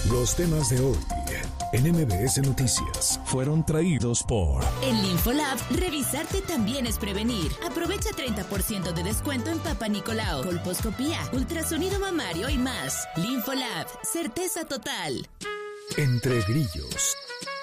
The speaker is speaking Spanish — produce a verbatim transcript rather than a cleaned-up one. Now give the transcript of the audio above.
Los temas de hoy en M B S Noticias fueron traídos por... En Linfolab, revisarte también es prevenir. Aprovecha treinta por ciento de descuento en Papa Nicolau, colposcopía, ultrasonido mamario y más. Linfolab, certeza total. Entre grillos.